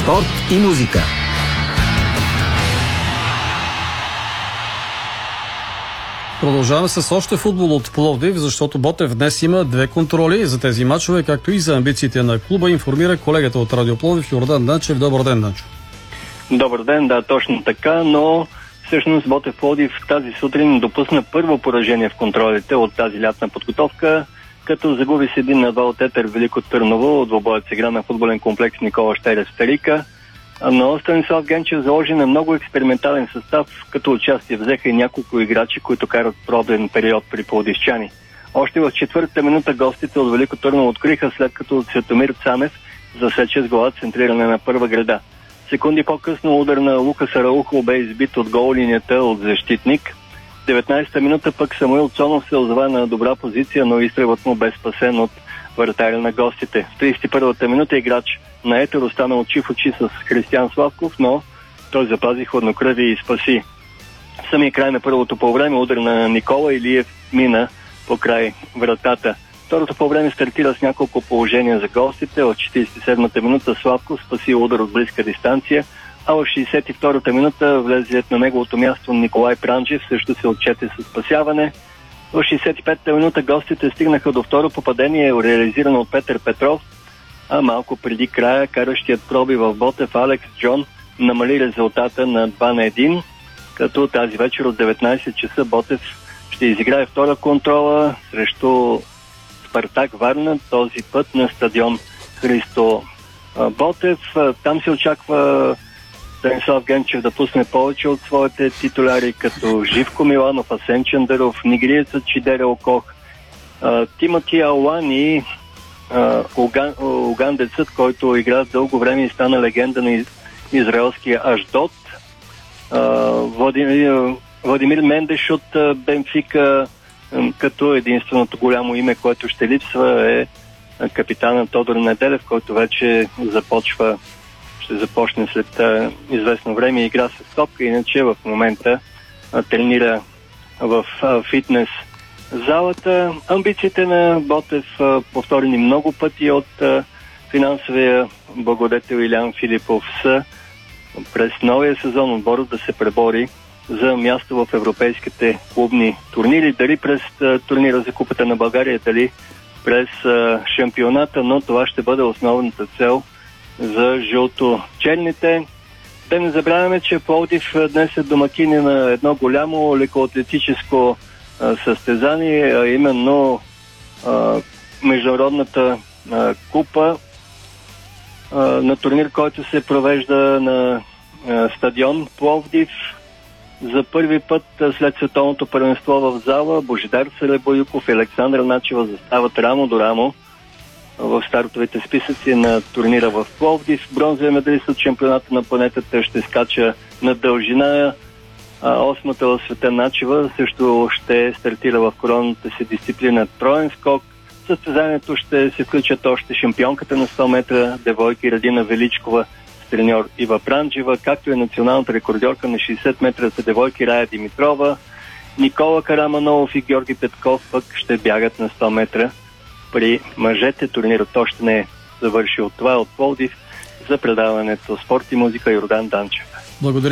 Спорт и музика. Продължаваме с още футбол от Пловдив, защото Ботев днес има 2 контроли за тези мачове, както и за амбициите на клуба, информира колегата от Радио Пловдив Йордан Данчев. Добър ден, Данчо. Добър ден, да, точно така, но всъщност Ботев Пловдив тази сутрин допусна първо поражение в контролите от тази лятна подготовка, като загуби с 1-2 от Етер Велико Търново от двобоят с игра на футболен комплекс Никола Щерев Старика. Но Станислав Генчев заложи на много експериментален състав, като участие взеха и няколко играчи, които карат пробен период при пловдивчани. Още в четвъртата минута гостите от Велико Търново откриха, след като Светомир Цанев засече с гола центриране на първа града. Секунди по-късно удар на Лукас Араухо бе избит от гол линията от защитник. 19-та минута пък Самуил Цонов се озова на добра позиция, но изстрелът му бе спасен от вратаря на гостите. В 31-та минута играч на Етер остана очи в очи с Християн Славков, но той запази хладнокръвие и спаси. В самия край на първото полувреме удар на Никола Илиев мина по край вратата. Второто полувреме стартира с няколко положения за гостите. В 47-та минута Славков спаси удар от близка дистанция, а в 62-та минута влезлият на неговото място Николай Пранджев също се отчете със спасяване. В 65-та минута гостите стигнаха до второ попадение, реализирано от Петър Петров, а малко преди края каращият проби в Ботев Алекс Джон намали резултата на 2-1, като тази вечер от 19 часа Ботев ще изиграе втора контрола срещу Спартак Варна, този път на стадион Христо Ботев. Там се очаква Станислав Генчев да пусне повече от своите титуляри, като Живко Миланов, Асен Чандаров, нигериецът Чидере Окох, Тимоти Ауан и угандецът, който игра дълго време и стана легенда на израелския Ашдот. Владимир Мендеш от Бенфика, като единственото голямо име, което ще липсва, е капитана Тодор Неделев, който вече ще започне след известно време игра с топка, иначе в момента тренира в фитнес залата. Амбициите на Ботев, повторени много пъти от финансовия благодетел Илян Филипов, са през новия сезон отборът да се пребори за място в европейските клубни турнири, дали през турнира за Купата на България, дали през шампионата, но това ще бъде основната цел за жълто-черните. Да не забравяме, че Пловдив днес е домакини на едно голямо лекоатлетическо състезание, а именно международната купа на турнир, който се провежда на стадион Пловдив. За първи път след световното първенство в зала Божидар Саребоюков и Александър Начева застават рамо до рамо в стартовите списъци на турнира в Пловдив. Бронзовия медалист от шампионата на планетата ще скача на дължина. Осмата в света Начева също ще стартира в коронната си дисциплина троен скок. В състезанието ще се включат още шампионката на 100 метра девойки Радина Величкова с треньор Ива Пранджева, както и националната рекордьорка на 60 метра за девойки Рая Димитрова. Никола Караманолов и Георги Петков пък ще бягат на 100 метра. При мъжете турнирът още не е завършил. Това от Пловдив. За предаването Спорт и музика Йордан Данчев. Благодаря.